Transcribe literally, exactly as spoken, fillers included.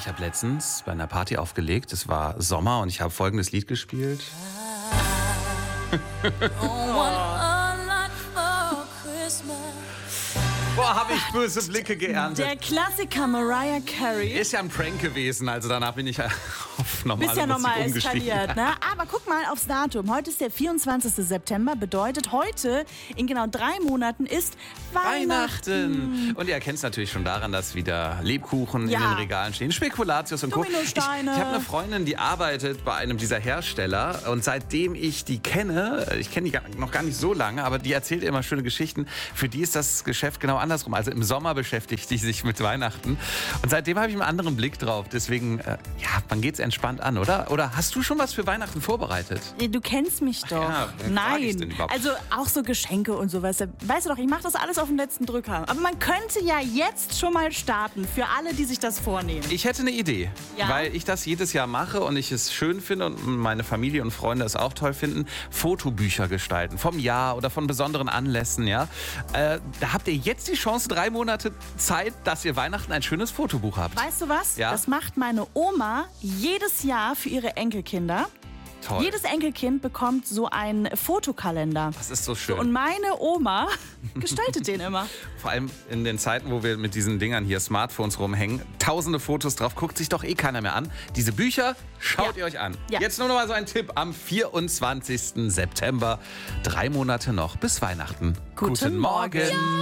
Ich habe letztens bei einer Party aufgelegt, es war Sommer und ich habe folgendes Lied gespielt. Boah, habe ich böse Blicke geerntet. Der Klassiker Mariah Carey. Ist ja ein Prank gewesen, also danach bin ich auf normale Bist ja Musik normal umgestiegen. eskaliert, ne? Aber guck mal aufs Datum. Heute ist der vierundzwanzigster September, bedeutet heute in genau drei Monaten ist Weihnachten. Weihnachten. Und ihr erkennt es natürlich schon daran, dass wieder Lebkuchen Ja. in den Regalen stehen, Spekulatius und Co. Ich, ich Dominosteine. habe eine Freundin, die arbeitet bei einem dieser Hersteller und seitdem ich die kenne, ich kenne die gar- noch gar nicht so lange, aber die erzählt immer schöne Geschichten, für die ist das Geschäft genau andersrum. Also im Sommer beschäftigt die sich mit Weihnachten und seitdem habe ich einen anderen Blick drauf. Deswegen, äh, ja, man geht's entspannt an, oder? Oder hast du schon was für Weihnachten vorbereitet? Du kennst mich doch. ja, wen frag ich's denn Nein. überhaupt? Also auch so Geschenke und sowas. Weißt du doch, ich mache das alles auf den letzten Drücker. Aber man könnte ja jetzt schon mal starten für alle, die sich das vornehmen. Ich hätte eine Idee, Ja? weil ich das jedes Jahr mache und ich es schön finde und meine Familie und Freunde es auch toll finden, Fotobücher gestalten, vom Jahr oder von besonderen Anlässen. Ja? Äh, da habt ihr jetzt die Chance, drei Monate Zeit, dass ihr Weihnachten ein schönes Fotobuch habt. Weißt du was? Ja? Das macht meine Oma jedes Jahr für ihre Enkelkinder. Toll. Jedes Enkelkind bekommt so einen Fotokalender. Das ist so schön. Und meine Oma gestaltet den immer. Vor allem in den Zeiten, wo wir mit diesen Dingern hier, Smartphones rumhängen, tausende Fotos drauf, guckt sich doch eh keiner mehr an. Diese Bücher, schaut Ja. ihr euch an. Ja. Jetzt nur noch mal so ein Tipp am vierundzwanzigsten September. Drei Monate noch bis Weihnachten. Guten Morgen. Ja.